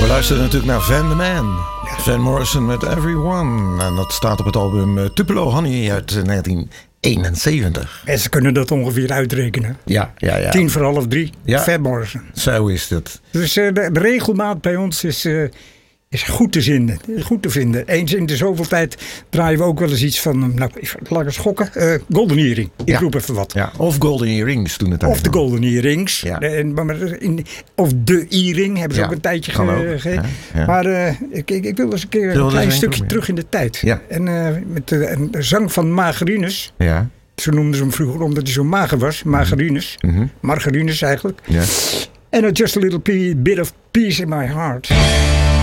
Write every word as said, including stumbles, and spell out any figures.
luisteren natuurlijk naar Van the Man. Ja. Van Morrison met Everyone. En dat staat op het album uh, Tupelo Honey uit negentien eenenzeventig. En ze kunnen dat ongeveer uitrekenen. Ja, ja, ja. Tien voor half drie, ja. Van Morrison. Zo is het. Dus uh, de, de regelmaat bij ons is... Uh, is goed te vinden. Goed te vinden. Eens in de zoveel tijd draaien we ook wel eens iets van... Nou, laat ik eens gokken. Uh, Golden Earring. Ik ja. roep even wat. Ja. Of Golden Earrings toen het Of de Golden Earrings. Ja. In, of de Earring hebben ze ja. ook een tijdje gegeven. Ja. Ja. Maar uh, ik, ik, ik wil eens een keer Zullen een klein stukje terug in de tijd. Ja. En uh, met de, de zang van Margarinus. Ja. Zo noemden ze hem vroeger omdat hij zo mager was. Margarinus. Mm-hmm. Margarinus eigenlijk. Ja. En uh, Just a Little bit of Peace in My Heart.